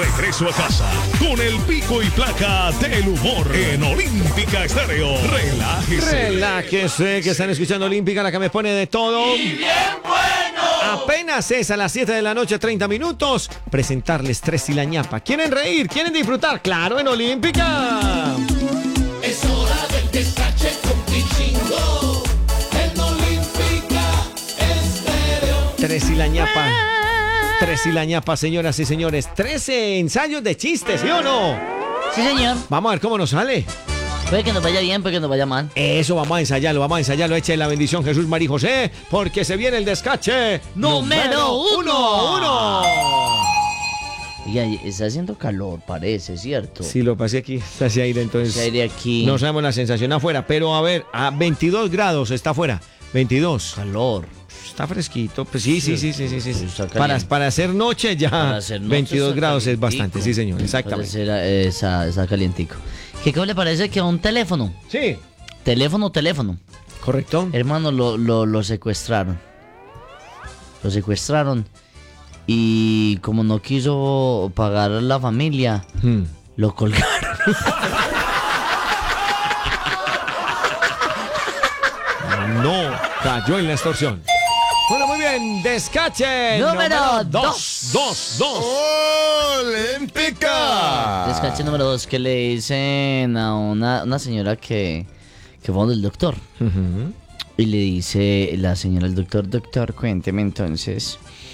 regreso a casa con el pico y placa del humor en Olímpica Estéreo. Relájese, que están escuchando Olímpica, la que me pone de todo. ¡Y bien bueno! Apenas es a las 7 de la noche, 30 minutos. Presentarles Tres y la ñapa. ¿Quieren reír? ¿Quieren disfrutar? ¡Claro, en Olímpica! Es hora del descache con Pichingo en Olímpica Estéreo. Tres y la ñapa. Tres y la ñapa, señoras y señores. 13 ensayos de chistes, ¿sí o no? Sí, señor. Vamos a ver cómo nos sale. Puede que nos vaya bien, puede que nos vaya mal. Eso, vamos a ensayarlo. Eche la bendición, Jesús, María y José, porque se viene el descache número uno. 1. Y ahí está haciendo calor, parece, ¿cierto? Sí, lo pasé aquí, está ese aire, entonces. Ese aire aquí. No sabemos la sensación afuera, pero a ver, a 22 grados está afuera. 22. Calor. Está fresquito, pues sí. Está caliente. Para hacer noche ya, Para hacer noche 22 está grados es calientico. bastante, sí señor, exactamente. Está calientico. ¿Qué le parece que a un teléfono? Sí, Teléfono. correcto. Hermano, lo secuestraron. Lo secuestraron. Y como no quiso pagar la familia, lo colgaron. No, cayó en la extorsión. Bueno, muy bien, descache Número 2. ¡Olímpica! Descache número 2, que le dicen a una señora que fue donde el doctor. Y le dice la señora al doctor, cuénteme entonces.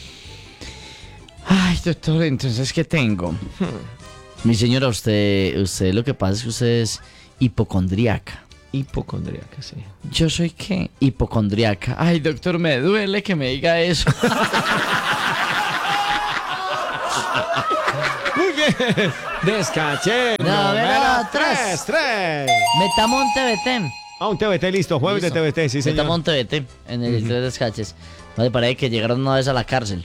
Ay, doctor, entonces, ¿qué tengo? Mi señora, usted lo que pasa es que usted es hipocondríaca. Hipocondríaca, sí. ¿Yo soy qué? Hipocondríaca. Ay, doctor, me duele que me diga eso. Muy bien, descache Número 3. Metamos un TBT. Un TBT listo, jueves Listo. de TBT, sí señor. Metamos un TBT en el 3 descaches. No le parece que llegaron una vez a la cárcel.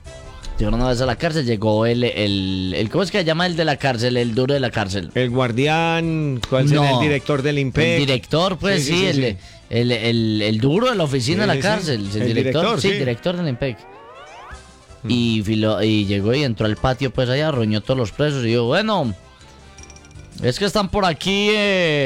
Llegó el ¿cómo es que se llama el de la cárcel? El duro de la cárcel. El guardián, ¿cuál será el director del IMPEC? El director, pues sí. El duro de la oficina de la cárcel. El director, sí, director del IMPEC. Y llegó y entró al patio, pues allá, roñó todos los presos y dijo, bueno, es que están por aquí,